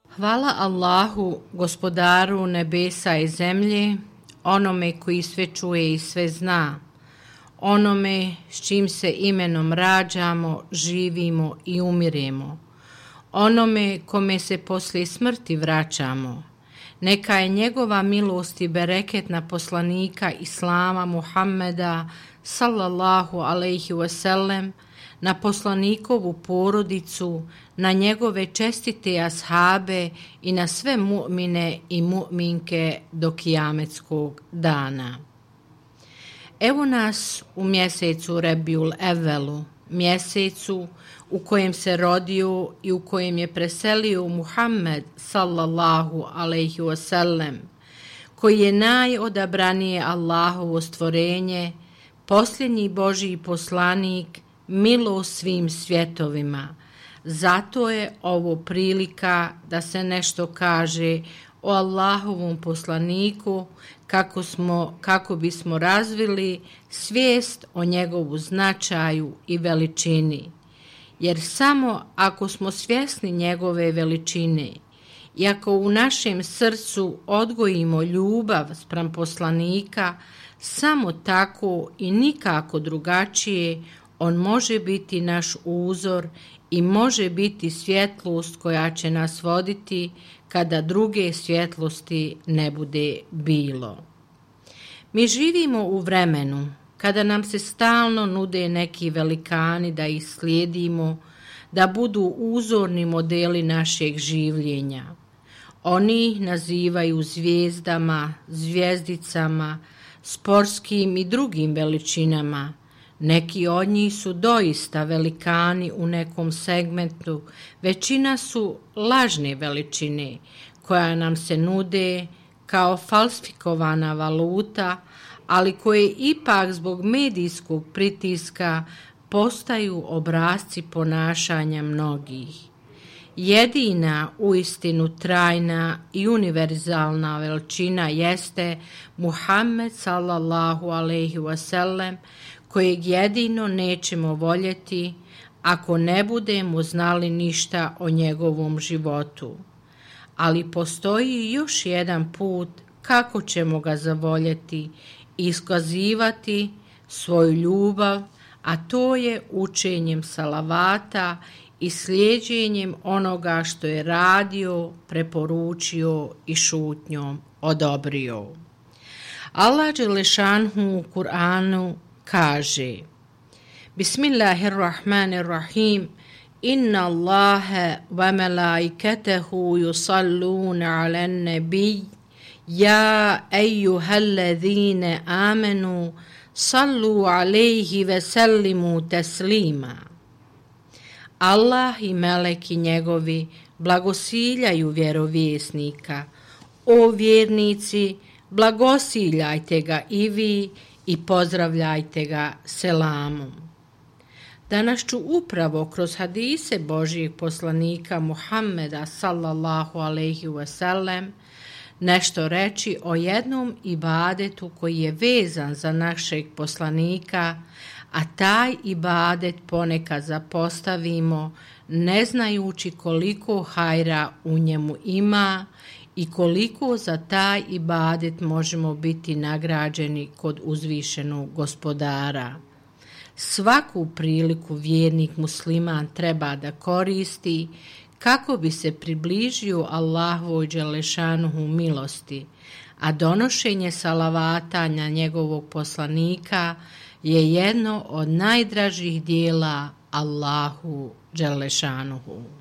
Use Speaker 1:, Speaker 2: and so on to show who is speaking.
Speaker 1: Hvala Allahu, gospodaru nebesa i zemlje, onome koji sve čuje i sve zna, onome s čim se imenom rađamo, živimo i umiremo, onome kome se poslije smrti vraćamo. Neka je njegova milost i bereket na poslanika Islama Muhammeda sallallahu alejhi ve sellem, na poslanikovu porodicu, na njegove čestite ashabe i na sve mu'mine i mu'minke do kijametskog dana. Evo nas u mjesecu Rebiul Evvelu, mjesecu u kojem se rodio i u kojem je preselio Muhammed sallallahu alejhi ve sellem, koji je najodabranije Allahovo stvorenje, posljednji Božji poslanik, milost svim svjetovima. Zato je ovo prilika da se nešto kaže o Allahovom poslaniku kako bismo razvili svijest o njegovu značaju i veličini. Jer samo ako smo svjesni njegove veličine i ako u našem srcu odgojimo ljubav spram poslanika, samo tako i nikako drugačije on može biti naš uzor i može biti svjetlost koja će nas voditi kada druge svjetlosti ne bude bilo. Mi živimo u vremenu kada nam se stalno nude neki velikani da ih slijedimo, da budu uzorni modeli našeg življenja. Oni ih nazivaju zvijezdama, zvijezdicama, sportskim i drugim veličinama. Neki od njih su doista velikani u nekom segmentu, većina su lažne veličine koja nam se nude kao falsifikovana valuta, ali koje ipak zbog medijskog pritiska postaju obrasci ponašanja mnogih. Jedina uistinu trajna i univerzalna veličina jeste Muhammed sallallahu alejhi ve sellem, kojeg jedino nećemo voljeti ako ne budemo znali ništa o njegovom životu. Ali postoji još jedan put kako ćemo ga zavoljeti i iskazivati svoju ljubav, a to je učenjem salavata i slijeđenjem onoga što je radio, preporučio i šutnjom odobrio. Allah dželešanhu u Kur'anu kaže: Bismillahirrahmanirrahim, Inna Allahe wa malaiketehu yusalluna alan nabi, ja eyyuhallazine amenu, sallu alejhi ve sellimu teslima. Allah i meleki njegovi blagosiljaju vjerovjesnika. O vjernici, blagosiljajte ga i vi i pozdravljajte ga selamom. Danas ću upravo kroz hadise Božjeg poslanika Muhammeda sallallahu alejhi ve sellem nešto reći o jednom ibadetu koji je vezan za našeg poslanika, a taj ibadet ponekad zapostavimo ne znajući koliko hajra u njemu ima i koliko za taj ibadet možemo biti nagrađeni kod uzvišenog gospodara. Svaku priliku vjernik musliman treba da koristi kako bi se približio Allahovoj dželešanuhu milosti, a donošenje salavata na njegovog poslanika je jedno od najdražih dijela Allahu dželešanuhu.